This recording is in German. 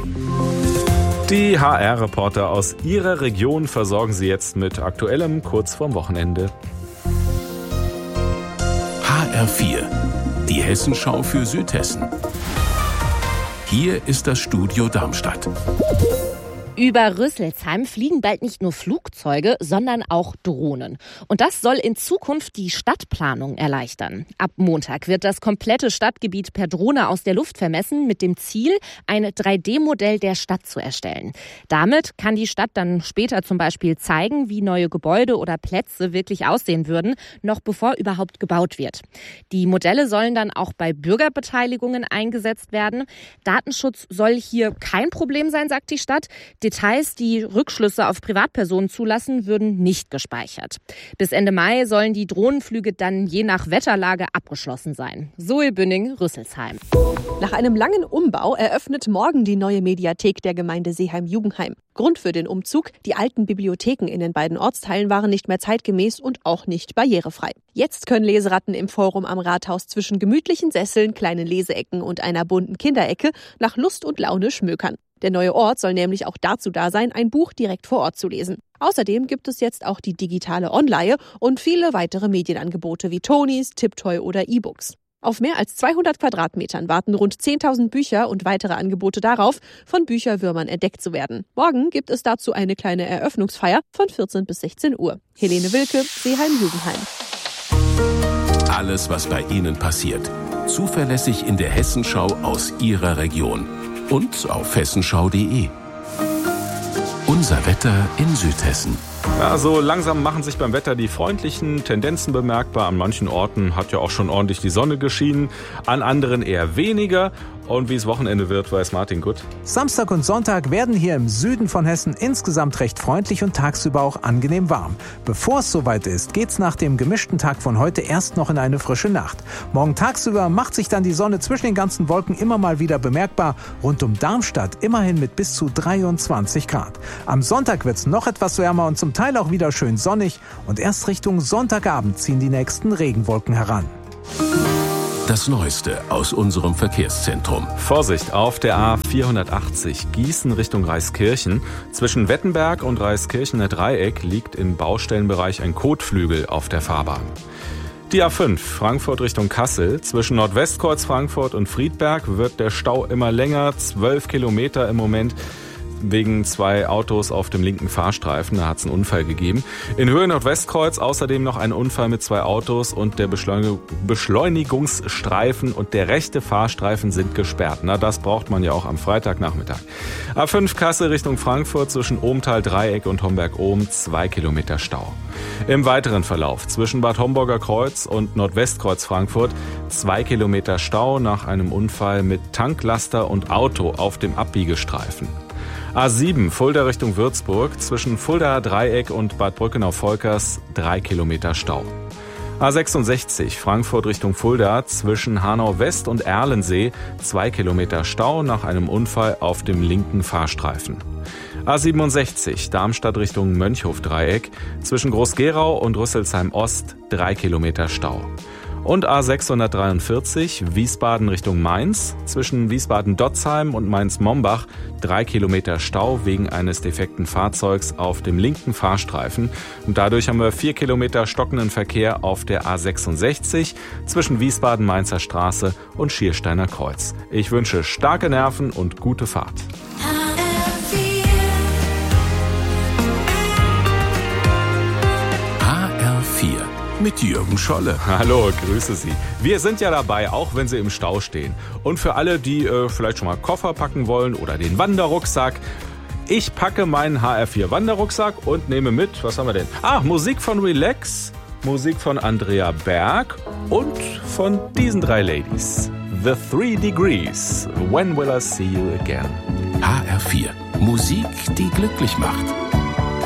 Die HR-Reporter aus ihrer Region versorgen Sie jetzt mit Aktuellem kurz vorm Wochenende. HR4, die Hessenschau für Südhessen. Hier ist das Studio Darmstadt. Über Rüsselsheim fliegen bald nicht nur Flugzeuge, sondern auch Drohnen. Und das soll in Zukunft die Stadtplanung erleichtern. Ab Montag wird das komplette Stadtgebiet per Drohne aus der Luft vermessen, mit dem Ziel, ein 3D-Modell der Stadt zu erstellen. Damit kann die Stadt dann später zum Beispiel zeigen, wie neue Gebäude oder Plätze wirklich aussehen würden, noch bevor überhaupt gebaut wird. Die Modelle sollen dann auch bei Bürgerbeteiligungen eingesetzt werden. Datenschutz soll hier kein Problem sein, sagt die Stadt. Details, die Rückschlüsse auf Privatpersonen zulassen, würden nicht gespeichert. Bis Ende Mai sollen die Drohnenflüge dann je nach Wetterlage abgeschlossen sein. Zoe Bünning, Rüsselsheim. Nach einem langen Umbau eröffnet morgen die neue Mediathek der Gemeinde Seeheim-Jugendheim. Grund für den Umzug: die alten Bibliotheken in den beiden Ortsteilen waren nicht mehr zeitgemäß und auch nicht barrierefrei. Jetzt können Leseratten im Forum am Rathaus zwischen gemütlichen Sesseln, kleinen Leseecken und einer bunten Kinderecke nach Lust und Laune schmökern. Der neue Ort soll nämlich auch dazu da sein, ein Buch direkt vor Ort zu lesen. Außerdem gibt es jetzt auch die digitale Onleihe und viele weitere Medienangebote wie Tonys, Tiptoy oder E-Books. Auf mehr als 200 Quadratmetern warten rund 10.000 Bücher und weitere Angebote darauf, von Bücherwürmern entdeckt zu werden. Morgen gibt es dazu eine kleine Eröffnungsfeier von 14 bis 16 Uhr. Helene Wilke, Seeheim-Jugendheim. Alles, was bei Ihnen passiert. Zuverlässig in der Hessenschau aus Ihrer Region. Und auf hessenschau.de. Unser Wetter in Südhessen. Ja, so langsam machen sich beim Wetter die freundlichen Tendenzen bemerkbar. An manchen Orten hat ja auch schon ordentlich die Sonne geschienen, an anderen eher weniger. Und wie es Wochenende wird, weiß Martin Gutt. Samstag und Sonntag werden hier im Süden von Hessen insgesamt recht freundlich und tagsüber auch angenehm warm. Bevor es soweit ist, geht's nach dem gemischten Tag von heute erst noch in eine frische Nacht. Morgen tagsüber macht sich dann die Sonne zwischen den ganzen Wolken immer mal wieder bemerkbar. Rund um Darmstadt immerhin mit bis zu 23 Grad. Am Sonntag wird's noch etwas wärmer und zum Teil auch wieder schön sonnig. Und erst Richtung Sonntagabend ziehen die nächsten Regenwolken heran. Das Neueste aus unserem Verkehrszentrum. Vorsicht auf der A480 Gießen Richtung Reiskirchen. Zwischen Wettenberg und Reiskirchener Dreieck liegt im Baustellenbereich ein Kotflügel auf der Fahrbahn. Die A5 Frankfurt Richtung Kassel. Zwischen Nordwestkreuz Frankfurt und Friedberg wird der Stau immer länger. 12 Kilometer im Moment. Wegen 2 Autos auf dem linken Fahrstreifen. Da hat es einen Unfall gegeben. In Höhe Nordwestkreuz außerdem noch ein Unfall mit 2 Autos und der Beschleunigungsstreifen und der rechte Fahrstreifen sind gesperrt. Na, das braucht man ja auch am Freitagnachmittag. A5 Kassel Richtung Frankfurt zwischen Ohmtal-Dreieck und Homberg-Ohm 2 Kilometer Stau. Im weiteren Verlauf zwischen Bad Homburger Kreuz und Nordwestkreuz Frankfurt 2 Kilometer Stau nach einem Unfall mit Tanklaster und Auto auf dem Abbiegestreifen. A7 Fulda Richtung Würzburg zwischen Fuldaer Dreieck und Bad Brückenau-Volkers 3 Kilometer Stau. A66 Frankfurt Richtung Fulda zwischen Hanau-West und Erlensee 2 Kilometer Stau nach einem Unfall auf dem linken Fahrstreifen. A67 Darmstadt Richtung Mönchhof-Dreieck zwischen Groß-Gerau und Rüsselsheim-Ost 3 Kilometer Stau. Und A643 Wiesbaden Richtung Mainz zwischen Wiesbaden-Dotzheim und Mainz-Mombach 3 Kilometer Stau wegen eines defekten Fahrzeugs auf dem linken Fahrstreifen. Und dadurch haben wir 4 Kilometer stockenden Verkehr auf der A66 zwischen Wiesbaden-Mainzer Straße und Schiersteiner Kreuz. Ich wünsche starke Nerven und gute Fahrt. HR4 mit Jürgen Scholle. Hallo, grüße Sie. Wir sind ja dabei, auch wenn Sie im Stau stehen. Und für alle, die vielleicht schon mal Koffer packen wollen oder den Wanderrucksack, ich packe meinen HR4 Wanderrucksack und nehme mit, was haben wir denn? Musik von Relax, Musik von Andrea Berg und von diesen 3 Ladies. The 3 Degrees, When Will I See You Again? HR4, Musik, die glücklich macht.